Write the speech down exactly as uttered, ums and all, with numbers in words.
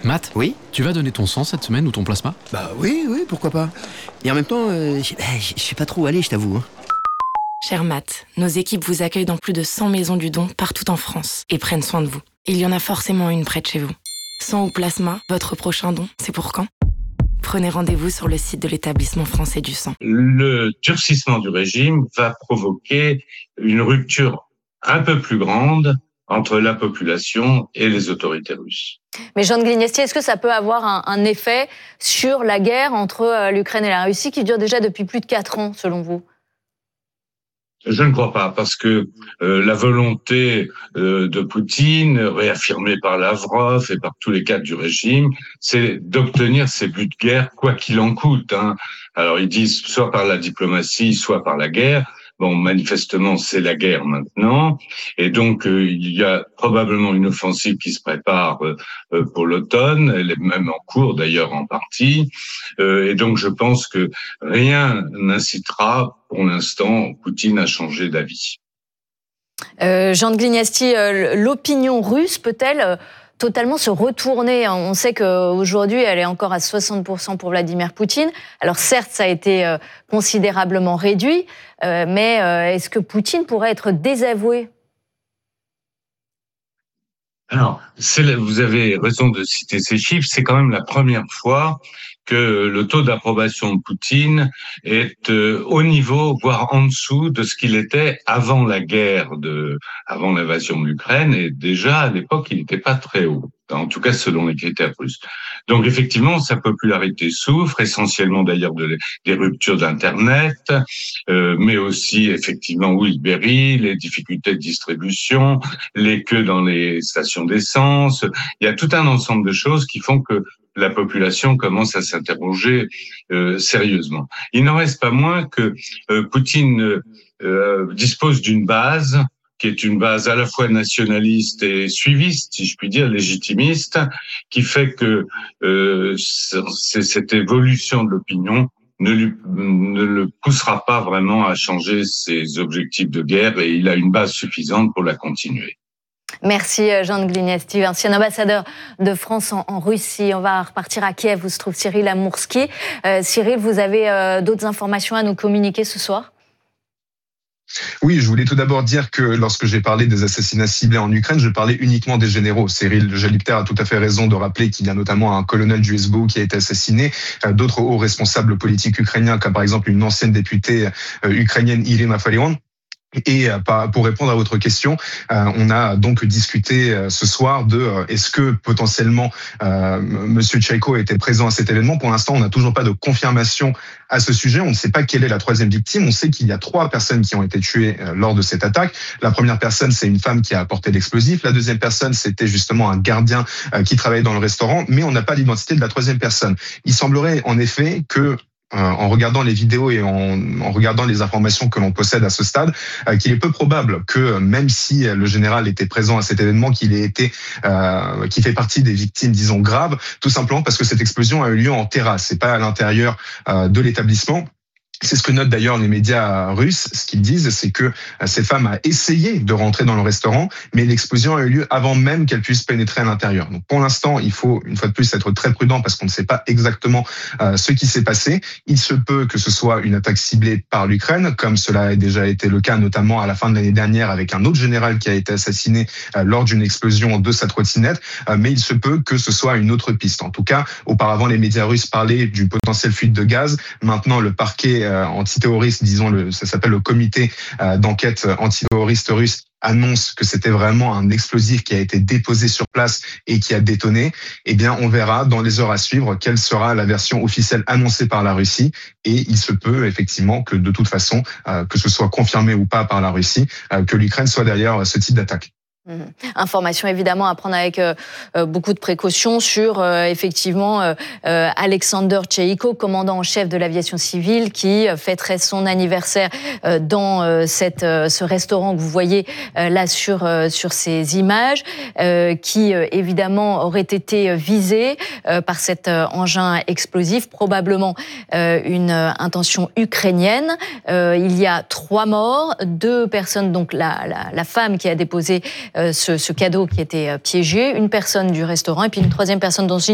Matt, Oui. tu vas donner ton sang cette semaine ou ton plasma? Bah oui, oui, pourquoi pas. Et en même temps, euh, je je sais pas trop où aller, je t'avoue. hein. Cher Matt, nos équipes vous accueillent dans plus de cent maisons du don partout en France et prennent soin de vous. Il y en a forcément une près de chez vous. Sang ou plasma, votre prochain don, c'est pour quand? Prenez rendez-vous sur le site de l'établissement français du sang. Le durcissement du régime va provoquer une rupture un peu plus grande entre la population et les autorités russes. Mais Jean de Glignesti, est-ce que ça peut avoir un, un effet sur la guerre entre euh, l'Ukraine et la Russie qui dure déjà depuis plus de quatre ans, selon vous? Je ne crois pas, parce que euh, la volonté euh, de Poutine, réaffirmée par Lavrov et par tous les cadres du régime, c'est d'obtenir ces buts de guerre quoi qu'il en coûte. Hein. Alors ils disent soit par la diplomatie, soit par la guerre. Bon, manifestement, c'est la guerre maintenant, et donc euh, il y a probablement une offensive qui se prépare euh, pour l'automne. Elle est même en cours d'ailleurs en partie, euh, et donc je pense que rien n'incitera pour l'instant Poutine à changer d'avis. Euh, Jean de Glignesti, euh, l'opinion russe peut-elle euh, totalement se retourner? On sait qu'aujourd'hui, elle est encore à soixante pour cent pour Vladimir Poutine. Alors certes, ça a été euh, considérablement réduit, euh, mais euh, est-ce que Poutine pourrait être désavoué? Alors, c'est, vous avez raison de citer ces chiffres, c'est quand même la première fois que le taux d'approbation de Poutine est euh, au niveau, voire en dessous de ce qu'il était avant la guerre, de, avant l'invasion de l'Ukraine, et déjà à l'époque, il n'était pas très haut, en tout cas selon les critères russes. Donc effectivement, sa popularité souffre, essentiellement d'ailleurs de, des ruptures d'Internet, euh, mais aussi effectivement, oui, le Berry, les difficultés de distribution, les queues dans les stations d'essence. Il y a tout un ensemble de choses qui font que la population commence à s'interroger euh, sérieusement. Il n'en reste pas moins que euh, Poutine euh, dispose d'une base qui est une base à la fois nationaliste et suiviste, si je puis dire, légitimiste, qui fait que euh, c'est, cette évolution de l'opinion ne, lui, ne le poussera pas vraiment à changer ses objectifs de guerre, et il a une base suffisante pour la continuer. Merci Jean de Glignesti, ancien ambassadeur de France en, en Russie. On va repartir à Kiev où se trouve Cyril Amourski. Euh, Cyril, vous avez euh, d'autres informations à nous communiquer ce soir ? Oui, je voulais tout d'abord dire que lorsque j'ai parlé des assassinats ciblés en Ukraine, je parlais uniquement des généraux. Cyril Jalipter a tout à fait raison de rappeler qu'il y a notamment un colonel du S B O qui a été assassiné, d'autres hauts responsables politiques ukrainiens, comme par exemple une ancienne députée ukrainienne, Irina Farion. Et pour répondre à votre question, on a donc discuté ce soir de est-ce que potentiellement euh, Monsieur Tchaïko était présent à cet événement. Pour l'instant, on n'a toujours pas de confirmation à ce sujet. On ne sait pas quelle est la troisième victime. On sait qu'il y a trois personnes qui ont été tuées lors de cette attaque. La première personne, c'est une femme qui a apporté l'explosif. La deuxième personne, c'était justement un gardien qui travaillait dans le restaurant. Mais on n'a pas l'identité de la troisième personne. Il semblerait en effet que en regardant les vidéos et en, en regardant les informations que l'on possède à ce stade, euh, qu'il est peu probable que même si le général était présent à cet événement, qu'il ait été, euh, qu'il fait partie des victimes, disons graves, tout simplement parce que cette explosion a eu lieu en terrasse, et pas à l'intérieur euh, de l'établissement. C'est ce que notent d'ailleurs les médias russes. Ce qu'ils disent, c'est que cette femme a essayé de rentrer dans le restaurant, mais l'explosion a eu lieu avant même qu'elle puisse pénétrer à l'intérieur. Donc pour l'instant, il faut une fois de plus être très prudent parce qu'on ne sait pas exactement euh, ce qui s'est passé. Il se peut que ce soit une attaque ciblée par l'Ukraine, comme cela a déjà été le cas notamment à la fin de l'année dernière avec un autre général qui a été assassiné euh, lors d'une explosion de sa trottinette. Euh, mais il se peut que ce soit une autre piste. En tout cas, auparavant, les médias russes parlaient d'une potentielle fuite de gaz. Maintenant, le parquet antiterroriste, disons, le, ça s'appelle le comité d'enquête antiterroriste russe, annonce que c'était vraiment un explosif qui a été déposé sur place et qui a détonné. Eh bien, on verra dans les heures à suivre quelle sera la version officielle annoncée par la Russie. Et il se peut effectivement que de toute façon, que ce soit confirmé ou pas par la Russie, que l'Ukraine soit derrière ce type d'attaque. Mmh. Information évidemment à prendre avec euh, beaucoup de précautions sur euh, effectivement euh, euh, Alexander Tchaïko, commandant en chef de l'aviation civile, qui euh, fêterait son anniversaire euh, dans euh, cette, euh, ce restaurant que vous voyez euh, là sur, euh, sur ces images, euh, qui euh, évidemment aurait été visé euh, par cet euh, engin explosif, probablement euh, une euh, intention ukrainienne. Euh, il y a trois morts, deux personnes, donc la, la, la femme qui a déposé Ce, ce cadeau qui était piégé, une personne du restaurant et puis une troisième personne dans une